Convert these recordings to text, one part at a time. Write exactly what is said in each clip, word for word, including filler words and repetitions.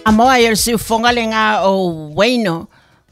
Samoa yo si fongalenga o waino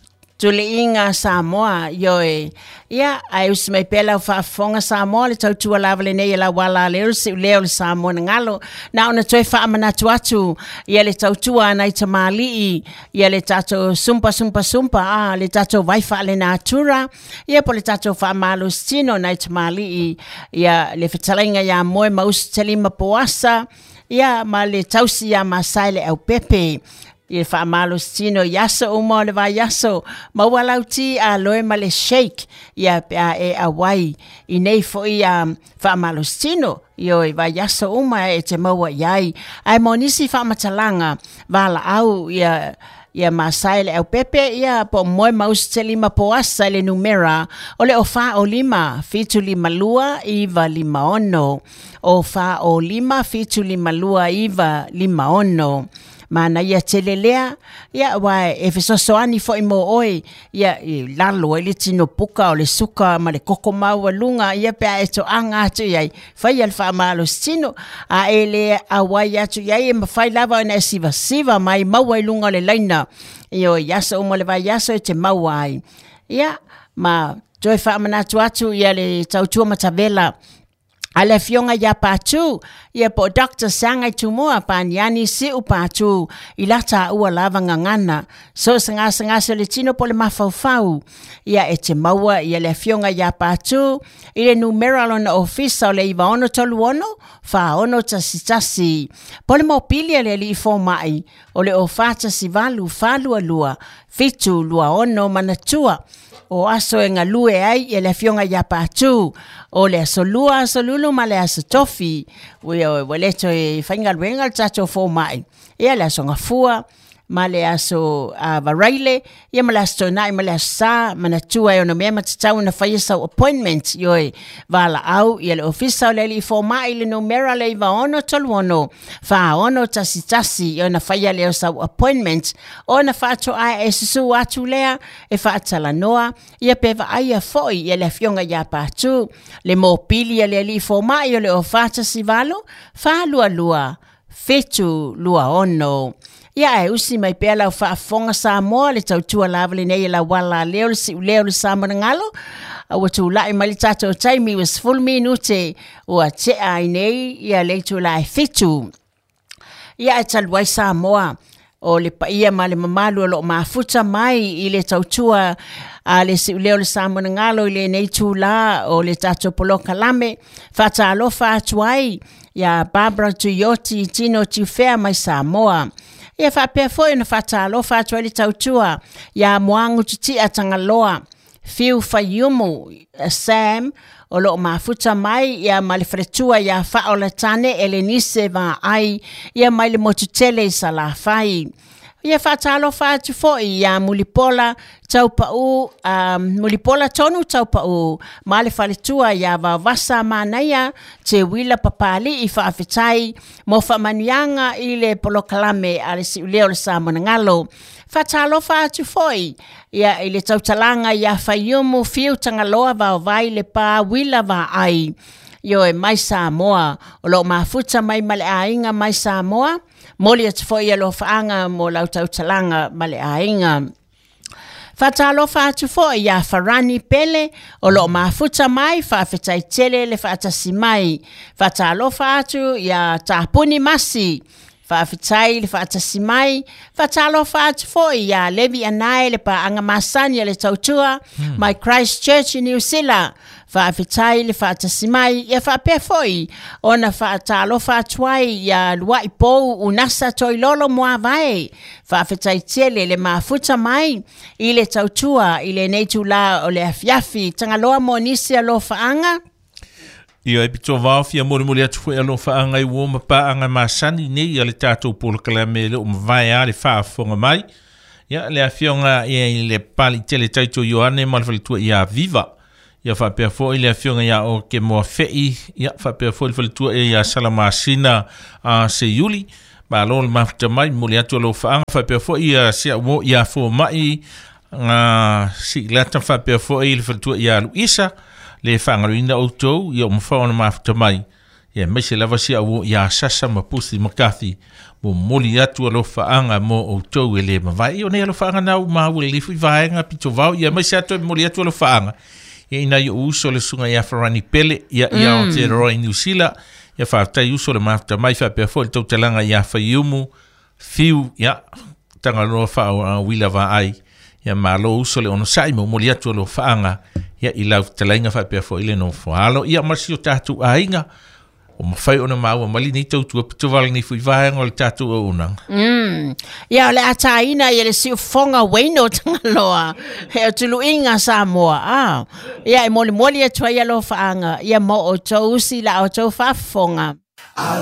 tuli inga Samoa yo e ia ai usme pela fa fonga Samoa le tau tua lavale nei la wala le si leo le Samoa ngalo na ona toi fa amana tuatu ia le tau tua nai tamali ia le tato sumpa sumpa sumpa ah le tato vai fa le natura ia po le tato fa malo stino nai tamali ia le fetalinga ya moe maus telima poasa ia ma le tausi ya masaile au pepe ia fa malo stino yaso umo le va yaso ma walauti a loe ma le shake ia a e awai i nei fo ia fa malo stino io i va yaso uma e te maua iai ai monisi fa matalanga vala au ia ia masaile au pepe ia po moe maus te lima poasa le numera o le ofa o lima fitu lima lua iva lima ono o fa o lima fitu lima lua iva lima ono mana ia telelea ia wa e fesosoani fo i mo oi ia i lalo i le tino puka o le suka ma le koko mau lunga ia pe e to anga atu iai fai al fa malo stino a ele a wai atu iai ma fai lava na siva siva mai mau i lunga le laina io yaso o mo le vai yaso te mau ai ia ma toi fa mana tu atu ia le tautua matavela ale fionga ya patu ia po doctor sanga tumua paniani si upatu ilata ua lava ngangana so sanga sanga so le tino pole mafaufau ia ete maua ia le fionga ya patu ile numeral on office o le iva ono tolu ono fa ono tasitasi pole mopilia le li formai o le ofata si valu falu alua fitu lua ono manatua o aso e ngalue ai e le fionga ya patu o le aso lua aso lulu ma le aso tofi we o le to e fainga luenga le tato fo mai e le aso ngafua ma le aso uh, varaile ia ma le aso nai ma le asa manatua e ono mea matatau na faisa appointment yo e vala au ia le ofisa o le li fo mai le numera le iva ono tolu ono fa ono tasi tasi ia na faia le osa appointment o na fato ai e susu atu lea e fa atala noa ia peva ai a foi ia le fionga ya patu le mopili le li fo mai le ofata si valo fa lua lua fetu lua ono ia e usi mai pela o whaafonga Samoa le tautua lavale nei la wala leo le si leo le Samoa ngalo a watu lai mali tato taimi was full minute o a te ai nei ia le tu lai fitu ia e talwai Samoa o le paia ma le mamalu lo mafuta mai i le tautua a le si leo le Samoa ngalo i le nei tu la o le tato poloka lame fata alofa atuai ia Barbara Tuyoti tino tifea mai Samoa ia fa pe foi na fata lo fa tu le tautua ya moangu titi atangaloa fiu fayumu Sam o lo mafuta mai ya malifretua ya fa o la tane elenise va ai ya mai le motutele sala fai ia fata lo fa tu foi ya mulipola taupa u um, mulipola tonu taupa u male faletua ya va vasa manaya te wila papali i fa afetai mo fa manianga ile polokalame ale si leo le Samoa ngalo fata lo fa tu foi ya ile tautalanga ya fayumu fiu tangaloa va vai le pa wila va ai yo e mai Samoa o lo mafuta mai male ainga mai Samoa moli at foi lo faanga mo la tautalanga male ainga fata lo fa tu foi ya farani pele o lo mafuta mai fa fetai tele le fata simai fata lo fa tu ya tapuni masi fa fetai le fata simai fata lo fa tu foi ya levi anai le pa anga masani le tautua hmm. my Christ Church in New Zealand fa fetai le fata simai ya fa pe foi ona fata lo fa tuai ya luai po unasa toi lolo moa vai fa fetai tele le mafuta mai ile tautua ile neitu la o le afiafi tangaloa monisi alo faanga ia pito va fia mo mo le atu alo faanga i wo pa anga masani nei ale tato por kalamele um vai ale fa fonga mai ia le afionga ia le pali tele taito yoane malfalitua ia viva ia fa pe fo ile afionga ia o ke mo fei ia fa pe fo falitua ia salamasina a se yuli ba lo mafta mai mo le atu alo faanga fa pe fo ia sia wo ia fo mai nga si lata fa pe fo ile falitua ia luisa le whangaruina o tau i o mwhaona mafuta mai Ia mai se lava sia o ia sasa mapusi makathi mo moli atu alo faanga mo o tau ele mawai o ne alo faanga nau mahu le lifu i vaenga pito vau ia mai se atu moli atu alo faanga ia ina i uso le sunga ia farani pele ia ia o te roi niusila ia whaatai uso le mafta mai whapea fo le tau talanga ia whaiumu fiu ia tanga loa whao wila va ai ia malo uso le ono sai mo moli atu alo faanga ia i lau talainga whapea fo ile no whaalo ia marsi o tatu ainga o mawhai ona maua mali ni tau tua pitawali ni fui vahe ngol tatu o unang. Mm. Ia le ataina ia le siu fonga weino tangaloa he o tulu inga Samoa. Ah. Ia e moli moli e tua ia lo faanga ia mo o tau usi la o tau fafonga.